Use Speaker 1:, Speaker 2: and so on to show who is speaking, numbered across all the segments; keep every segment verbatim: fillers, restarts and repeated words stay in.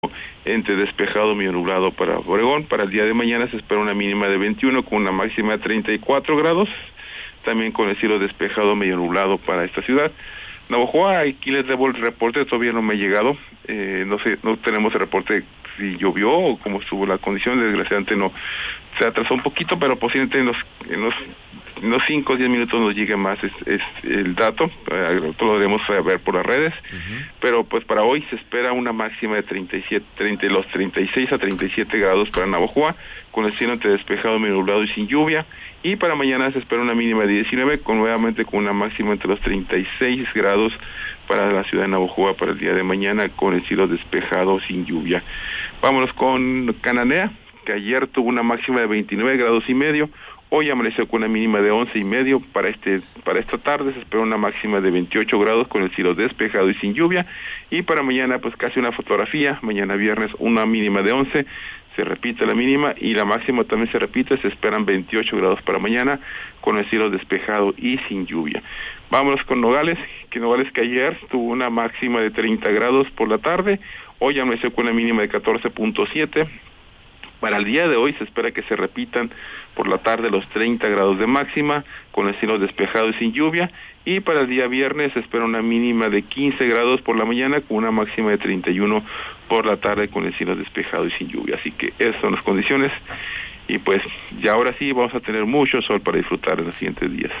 Speaker 1: entre despejado medio nublado para Obregón. Para el día de mañana se espera una mínima de veintiuno con una máxima de treinta y cuatro grados, también con el cielo despejado medio nublado para esta ciudad. Navojoa, aquí les debo el reporte, todavía no me ha llegado, eh, no sé, no tenemos el reporte si llovió o cómo estuvo la condición, desgraciadamente no, se atrasó un poquito, pero posiblemente en los, en los, en los cinco o diez minutos nos llegue más es, es el dato, eh, todo lo debemos ver por las redes, uh-huh. Pero pues para hoy se espera una máxima de treinta y siete, treinta, los treinta y seis a treinta y siete grados para Navojoa, con el cielo entre despejado, medio nublado y sin lluvia. Y para mañana se espera una mínima de diecinueve, con nuevamente con una máxima entre los treinta y seis grados para la ciudad de Navojoa para el día de mañana, con el cielo despejado sin lluvia. Vámonos con Cananea, que ayer tuvo una máxima de veintinueve grados y medio, hoy amaneció con una mínima de once y medio, para este para esta tarde se espera una máxima de veintiocho grados con el cielo despejado y sin lluvia, y para mañana pues casi una fotografía, mañana viernes una mínima de once, se repite la mínima y la máxima también se repite, se esperan veintiocho grados para mañana con el cielo despejado y sin lluvia. Vámonos con Nogales, que Nogales que ayer tuvo una máxima de treinta grados por la tarde, hoy amaneció con una mínima de catorce punto siete. Para el día de hoy se espera que se repitan por la tarde los treinta grados de máxima, con el cielo despejado y sin lluvia, y para el día viernes se espera una mínima de quince grados por la mañana, con una máxima de treinta y uno por la tarde, con el cielo despejado y sin lluvia. Así que esas son las condiciones, y pues ya ahora sí vamos a tener mucho sol para disfrutar en los siguientes días.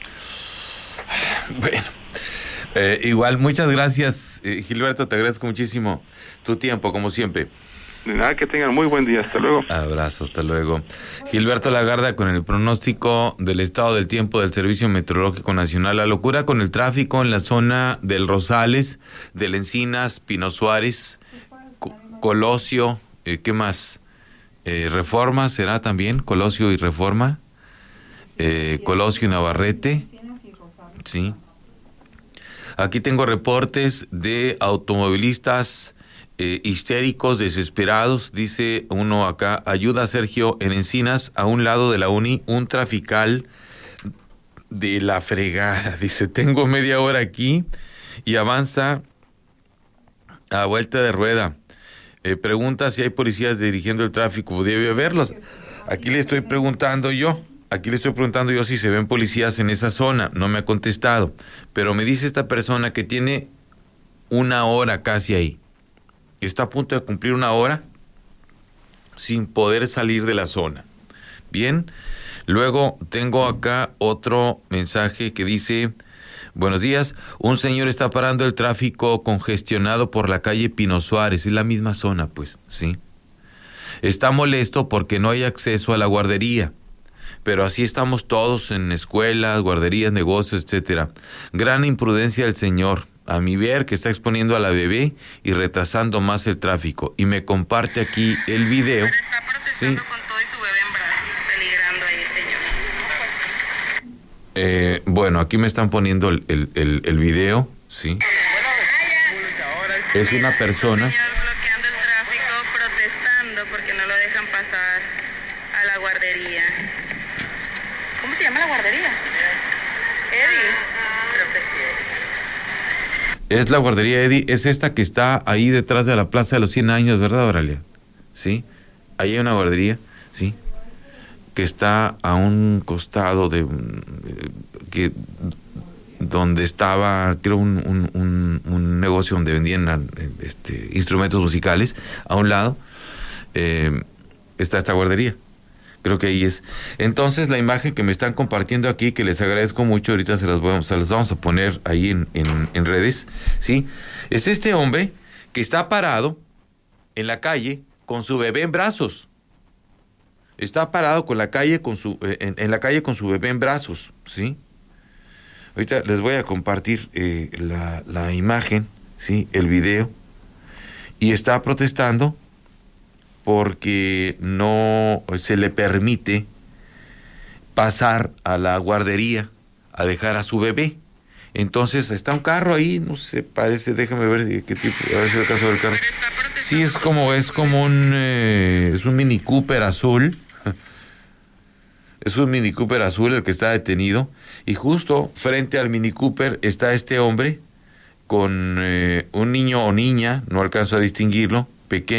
Speaker 2: Bueno, eh, igual, muchas gracias, eh, Gilberto, te agradezco muchísimo tu tiempo, como siempre.
Speaker 1: De nada, que tengan muy buen día, hasta luego.
Speaker 2: Abrazo, hasta luego. Gilberto Lagarda con el pronóstico del estado del tiempo del Servicio Meteorológico Nacional. La locura con el tráfico en la zona del Rosales, del Encinas, Pino Suárez, Co- Colosio, eh, ¿qué más? Eh, Reforma, ¿será también? Colosio y Reforma. Eh, Colosio y Navarrete. Sí. Aquí tengo reportes de automovilistas Eh, histéricos, desesperados, dice uno acá. Ayuda, Sergio, en Encinas, a un lado de la uni, un trafical de la fregada. Dice, tengo media hora aquí y avanza a vuelta de rueda. Eh, pregunta si hay policías dirigiendo el tráfico. Debe haberlos. Aquí le estoy preguntando yo, aquí le estoy preguntando yo si se ven policías en esa zona. No me ha contestado. Pero me dice esta persona que tiene una hora casi ahí. Está a punto de cumplir una hora sin poder salir de la zona. Bien, luego tengo acá otro mensaje que dice, buenos días, un señor está parando el tráfico congestionado por la calle Pino Suárez, es la misma zona, pues, sí. Está molesto porque no hay acceso a la guardería, pero así estamos todos en escuelas, guarderías, negocios, etcétera. Gran imprudencia del señor, a mi ver, que está exponiendo a la bebé y retrasando más el tráfico. Y me comparte aquí el video.
Speaker 3: Pero está protestando, sí, con todo y su bebé en brazos, peligrando ahí el señor.
Speaker 2: Eh, bueno, aquí me están poniendo el, el, el, el video, sí. Es una persona.
Speaker 3: El señor bloqueando el tráfico, protestando porque no lo dejan pasar a la guardería. ¿Cómo se llama la guardería? Eddie. Creo que sí, Eddie.
Speaker 2: Es la guardería Eddie, es esta que está ahí detrás de la Plaza de los cien años, ¿verdad, Oralia? Sí, ahí hay una guardería, sí, que está a un costado de, que donde estaba, creo, un, un, un, un negocio donde vendían este, instrumentos musicales, a un lado, eh, está esta guardería. Creo que ahí es. Entonces, la imagen que me están compartiendo aquí, que les agradezco mucho, ahorita se las, vamos, se las vamos a poner ahí en, en, en redes, ¿sí? Es este hombre que está parado en la calle con su bebé en brazos. Está parado con la calle con su, en, en la calle con su bebé en brazos, ¿sí? Ahorita les voy a compartir eh, la, la imagen, ¿sí? El video. Y está protestando porque no se le permite pasar a la guardería a dejar a su bebé. Entonces está un carro ahí, no sé, parece, déjame ver qué tipo, a ver si alcanzo a ver el carro. Sí, es como, es como un, eh, es un Mini Cooper azul. Es un Mini Cooper azul el que está detenido. Y justo frente al Mini Cooper está este hombre con eh, un niño o niña, no alcanzo a distinguirlo, pequeño.